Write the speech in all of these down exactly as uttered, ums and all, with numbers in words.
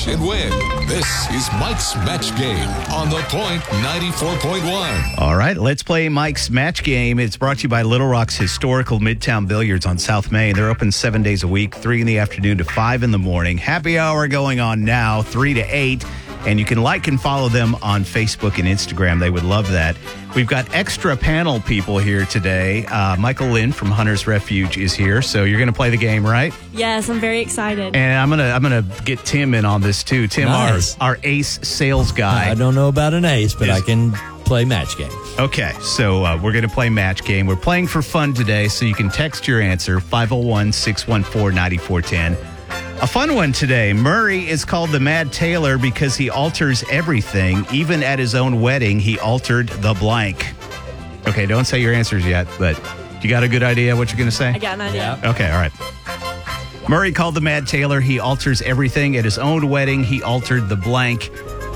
match and win. This is Mike's Match Game on The Point ninety-four point one. All right, let's play Mike's Match Game. It's brought to you by Little Rock's historical Midtown Billiards on South Main. They're open seven days a week, three in the afternoon to five in the morning. Happy hour going on now, three to eight. And you can like and follow them on Facebook and Instagram. They would love that. We've got extra panel people here today. Uh, Michael Lynn from Hunter's Refuge is here. So you're going to play the game, right? Yes, I'm very excited. And I'm going to I'm gonna get Tim in on this, too. Tim, Nice. our, our ace sales guy. I don't know about an ace, but Is- I can play match game. Okay, so uh, we're going to play match game. We're playing for fun today, so you can text your answer, five oh one, six one four, nine four one zero. A fun one today. Murray is called the Mad Tailor because he alters everything. Even at his own wedding, he altered the blank. Okay, don't say your answers yet, but you got a good idea what you're going to say? I got an idea. Okay, all right. Murray called the Mad Tailor. He alters everything. At his own wedding, he altered the blank.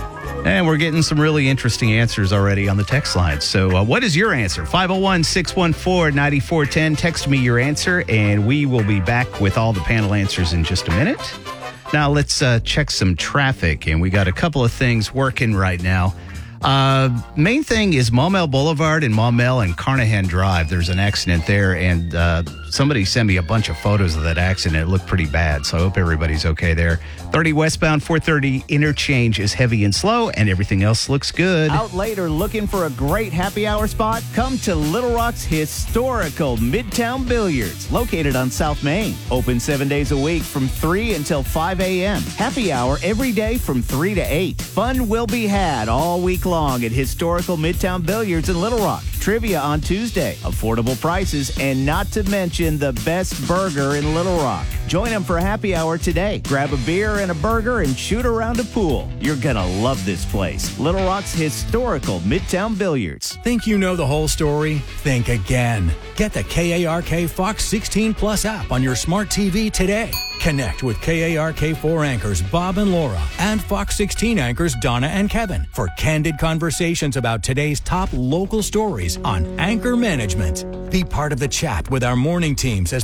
And we're getting some really interesting answers already on the text line. So uh, what is your answer? five oh one, six one four, nine four one zero. Text me your answer, and we will be back with all the panel answers in just a minute. Now, let's uh, check some traffic, and we got a couple of things working right now. Uh, main thing is Maumelle Boulevard and Maumelle and Carnahan Drive. There's an accident there, and uh, somebody sent me a bunch of photos of that accident. It looked pretty bad, so I hope everybody's okay there. thirty westbound, four thirty interchange is heavy and slow, and everything else looks good. Out late or looking for a great happy hour spot? Come to Little Rock's historical Midtown Billiards, located on South Main. Open seven days a week from three until five a.m. Happy hour every day from three to eight. Fun will be had all week long at historical Midtown Billiards in Little Rock. Trivia on Tuesday, affordable prices, and not to mention the best burger in Little Rock. Join them for a happy hour today. Grab a beer and a burger and shoot around a pool. You're gonna love this place. Little Rock's historical Midtown Billiards. Think you know the whole story? Think again. Get the K A R K Fox sixteen Plus app on your smart T V today. Connect with K A R K four anchors Bob and Laura and Fox sixteen anchors Donna and Kevin for candid conversations about today's top local stories on Anchor Management. Be part of the chat with our morning teams as